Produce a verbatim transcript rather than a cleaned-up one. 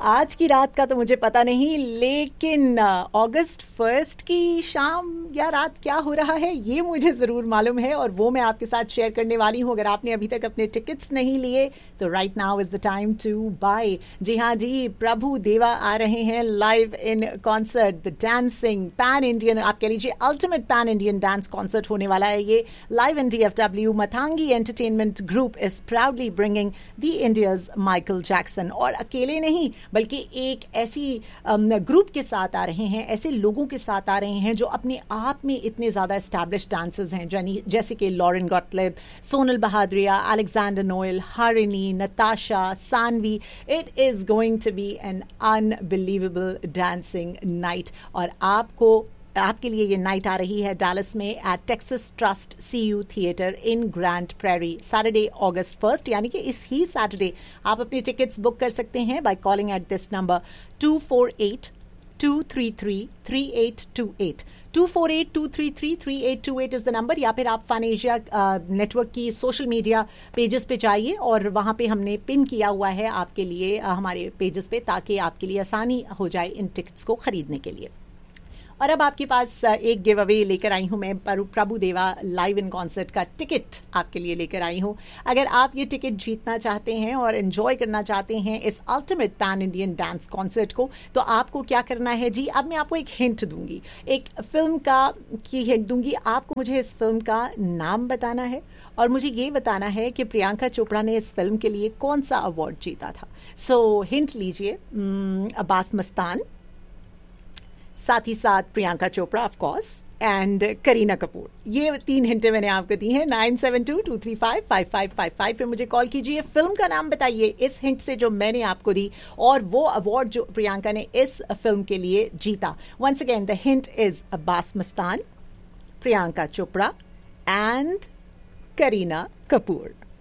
आज की रात का तो मुझे पता नहीं, लेकिन अगस्त फर्स्ट की शाम या रात क्या हो रहा है ये मुझे ज़रूर मालूम है, और वो मैं आपके साथ शेयर करने वाली हूँ। अगर आपने अभी तक अपने टिकट्स नहीं लिए तो right now is the time to bye. जी हाँ जी, प्रभु देवा आ रहे हैं live in concert. The dancing pan Indian, आप कह लीजिए ultimate pan Indian dance concert होने वाला है ये live in D F W. मथांगी entertainment group is proudly bringing the India's Michael Jackson, और अकेले नहीं बल्कि एक ऐसी ग्रुप के साथ आ रहे हैं, ऐसे लोगों के साथ आ रहे हैं जो अपने आप में इतने ज़्यादा एस्टैब्लिश्ड डांसर्स हैं, जानी जैसे कि Lauren Gottlieb, Sonal बहादुरिया, Alexander Noel, Harini, Natasha, Saanvi. It is going to be N unbelievable dancing night, और आपको आपके लिए ये नाइट आ रही है डैलस में eight Texas trust C you theatre in grand prairie, Saturday August first, यानी कि इस ही सैटरडे। आप अपनी टिकट्स बुक कर सकते हैं by calling at this number two four eight to three three three eight to eight. To four eight to three three three eight to eight is the number, या फिर आप fun Asia network की social media pages पे जाइए और वहाँ पे हमने पिन किया हुआ है आपके लिए, uh, हमारे पेजेस पे, ताकि आपके लिए आसानी हो जाए इन टिकट्स को खरीदने के लिए। और अब आपके पास एक गिव अवे लेकर आई हूँ मैं, प्रभु देवा लाइव इन कॉन्सर्ट का टिकट आपके लिए लेकर आई हूँ। अगर आप ये टिकट जीतना चाहते हैं और एंजॉय करना चाहते हैं इस ultimate pan Indian dance concert को, तो आपको क्या करना है जी। अब मैं आपको एक हिंट दूंगी, एक फिल्म का की हिंट दूंगी। आपको मुझे इस फिल्म का नाम बताना है और मुझे ये बताना है कि प्रियंका चोपड़ा ने इस फिल्म के लिए कौन सा अवार्ड जीता था। सो हिंट लीजिए, अब्बास मस्तान, साथ ही साथ Priyanka Chopra of course, and Kareena Kapoor. ये तीन हिंटें मैंने आपको दी हैं। Nine seven to to three five five five five five पे मुझे कॉल कीजिए, फिल्म का नाम बताइए इस हिंट से जो मैंने आपको दी, और वो अवार्ड जो प्रियंका ने इस फिल्म के लिए जीता। Once again the hint is Abbas Mastan, Priyanka Chopra and Kareena Kapoor.